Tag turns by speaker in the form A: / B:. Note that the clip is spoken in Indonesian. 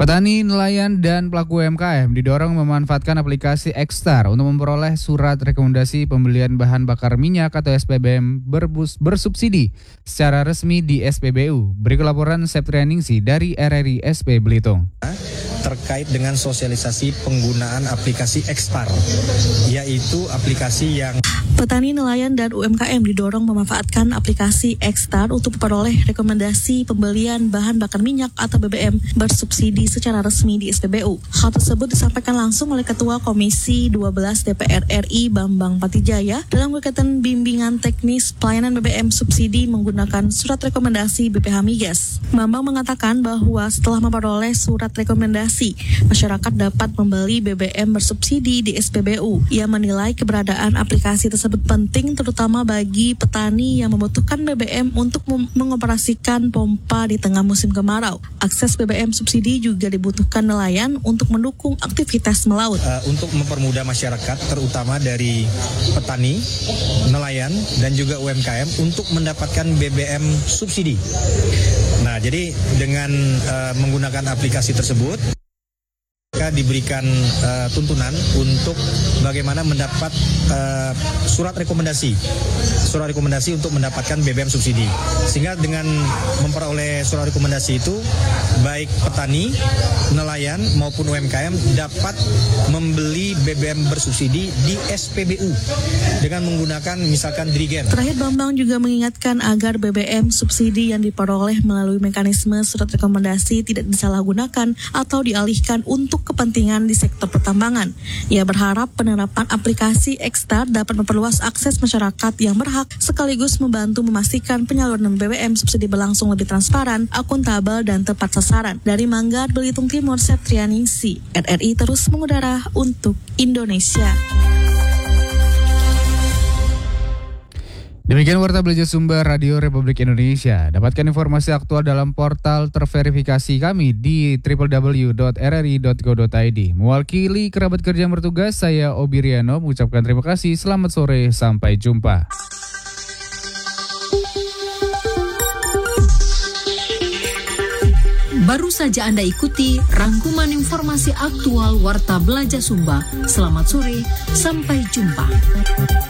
A: Petani, nelayan, dan pelaku UMKM didorong memanfaatkan aplikasi Xstar untuk memperoleh surat rekomendasi pembelian bahan bakar minyak atau SPBM bersubsidi secara resmi di SPBU. Berikut laporan Septrianingsi dari RRI SP Belitung.
B: Terkait dengan sosialisasi penggunaan aplikasi Xstar, yaitu aplikasi yang
C: petani, nelayan, dan UMKM didorong memanfaatkan aplikasi Xstar untuk memperoleh rekomendasi pembelian bahan bakar minyak atau BBM bersubsidi secara resmi di SPBU. Hal tersebut disampaikan langsung oleh Ketua Komisi 12 DPR RI Bambang Patijaya dalam kegiatan bimbingan teknis pelayanan BBM subsidi menggunakan surat rekomendasi BPH Migas. Bambang mengatakan bahwa setelah memperoleh surat rekomendasi, masyarakat dapat membeli BBM bersubsidi di SPBU. Ia menilai keberadaan aplikasi tersebut penting terutama bagi petani yang membutuhkan BBM untuk mengoperasikan pompa di tengah musim kemarau. Akses BBM subsidi juga dibutuhkan nelayan untuk mendukung aktivitas melaut.
B: Untuk mempermudah masyarakat terutama dari petani, nelayan, dan juga UMKM untuk mendapatkan BBM subsidi. Nah, jadi dengan menggunakan aplikasi tersebut, diberikan tuntunan untuk bagaimana mendapat surat rekomendasi untuk mendapatkan BBM subsidi. Sehingga dengan memperoleh surat rekomendasi itu, baik petani, nelayan maupun UMKM dapat membeli BBM bersubsidi di SPBU dengan menggunakan misalkan dirigen.
C: Terakhir, Bambang juga mengingatkan agar BBM subsidi yang diperoleh melalui mekanisme surat rekomendasi tidak disalahgunakan atau dialihkan untuk kepentingan di sektor pertambangan. Ia berharap penerapan aplikasi Xstar dapat memperluas akses masyarakat yang berhak sekaligus membantu memastikan penyaluran BBM subsidi berlangsung lebih transparan, akuntabel, dan tepat sasaran. Dari Manggar, Belitung Timur, Septrianingsi, RRI terus mengudara untuk Indonesia.
A: Demikian Warta Belajar Sumber Radio Republik Indonesia. Dapatkan informasi aktual dalam portal terverifikasi kami di www.rri.go.id. Mewakili kerabat kerja yang bertugas, saya Obi Riano mengucapkan terima kasih. Selamat sore, sampai jumpa.
D: Baru saja Anda ikuti rangkuman informasi aktual Warta Belajar Sumba. Selamat sore, sampai jumpa.